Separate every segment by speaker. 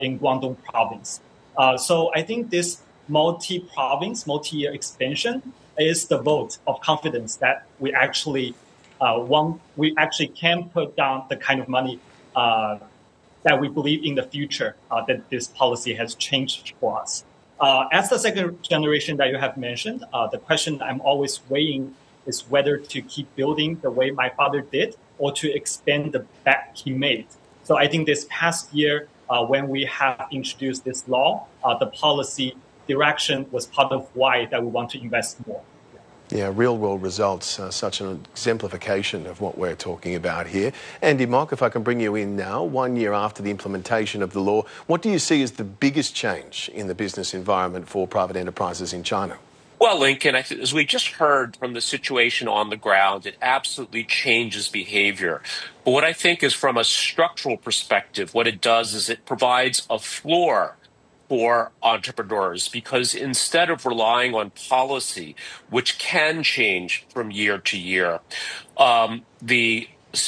Speaker 1: in Guangdong province. So I think this multi-province, multi-year expansion is the vote of confidence that we actually can put down the kind of money that we believe in the future that this policy has changed for us. As the second generation that you have mentioned, the question I'm always weighing is whether to keep building the way my father did or to expand the bet he made. So I think this past year, when we have introduced this law, the policy direction was part of why that we want to invest more.
Speaker 2: Yeah, real-world results, such an exemplification of what we're talking about here. Andy Mok, if I can bring you in now, 1 year after the implementation of the law, what do you see as the biggest change in the business environment for private enterprises in China?
Speaker 3: Well, Lincoln, as we just heard from the situation on the ground, it absolutely changes behavior. But what I think is from a structural perspective, what it does is it provides a floor for entrepreneurs, because instead of relying on policy, which can change from year to year, the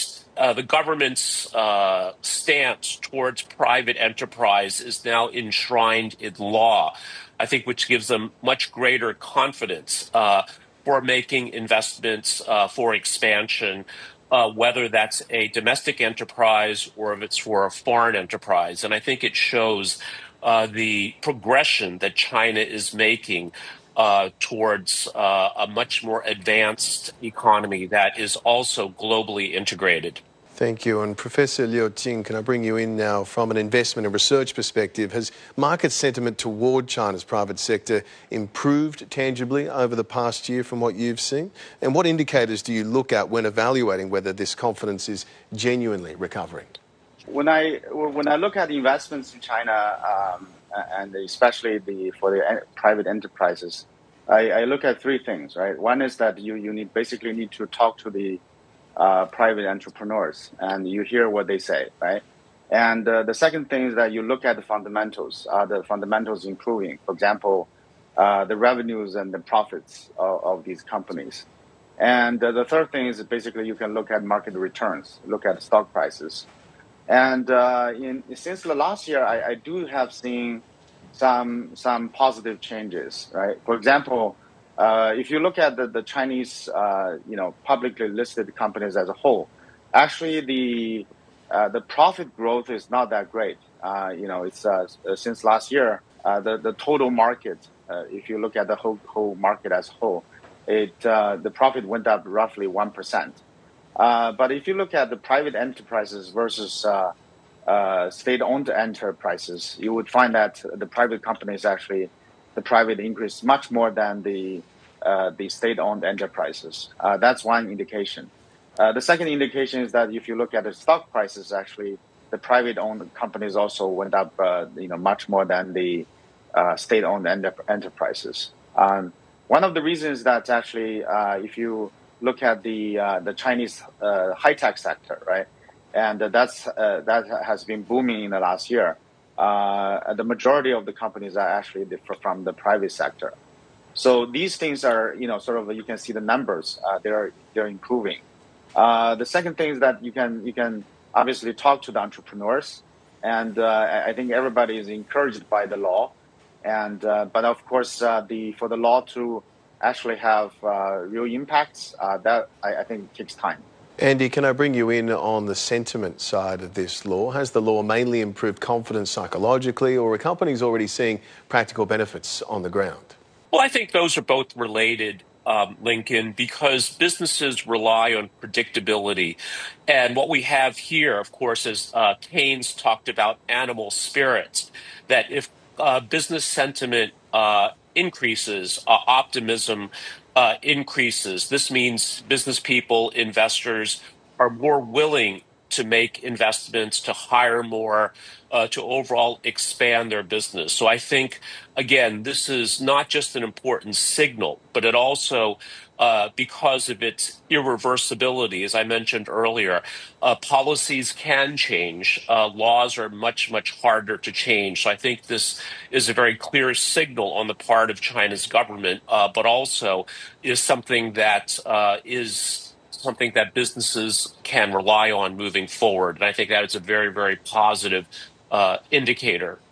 Speaker 3: government's stance towards private enterprise is now enshrined in law, I think, which gives them much greater confidence for making investments for expansion, whether that's a domestic enterprise or if it's for a foreign enterprise. And I think it shows the progression that China is making towards a much more advanced economy that is also globally integrated.
Speaker 2: Thank you. And Professor Liu Jing, can I bring you in now from an investment and research perspective? Has market sentiment toward China's private sector improved tangibly over the past year from what you've seen? And what indicators do you look at when evaluating whether this confidence is genuinely recovering?
Speaker 4: When I look at investments in China, and especially for the private enterprises, I look at three things, right? One is that you basically need to talk to the private entrepreneurs and you hear what they say, right? And the second thing is that you look at the fundamentals. Are the fundamentals improving? For example, the revenues and the profits of these companies. And the third thing is basically you can look at market returns, look at stock prices. And since the last year, I do have seen some positive changes, right? For example, if you look at the Chinese, publicly listed companies as a whole, actually the profit growth is not that great. It's since last year, the total market, if you look at the whole market as a whole, the profit went up roughly 1%. But if you look at the private enterprises versus state-owned enterprises, you would find that the private companies actually, the profit increased much more than the state-owned enterprises. That's one indication. The second indication is that if you look at the stock prices, actually, the private-owned companies also went up, much more than the state-owned enterprises. One of the reasons that actually, if you look at the Chinese high-tech sector, right, and that has been booming in the last year. The majority of the companies are actually from the private sector. So these things are, you can see the numbers. They're improving. The second thing is that you can obviously talk to the entrepreneurs, and I think everybody is encouraged by the law. And but of course, for the law to actually have real impacts, that I think takes time.
Speaker 2: Andy, can I bring you in on the sentiment side of this law? Has the law mainly improved confidence psychologically, or are companies already seeing practical benefits on the ground?
Speaker 3: Well, I think those are both related, Lincoln, because businesses rely on predictability. And what we have here, of course, is Keynes talked about animal spirits, that if business sentiment increases, optimism increases. This means business people, investors are more willing to make investments, to hire more, to overall expand their business. So I think, again, this is not just an important signal, but it also, because of its irreversibility, as I mentioned earlier, policies can change. Laws are much, much harder to change. So I think this is a very clear signal on the part of China's government, but also is something that businesses can rely on moving forward. And I think that is a very, very positive indicator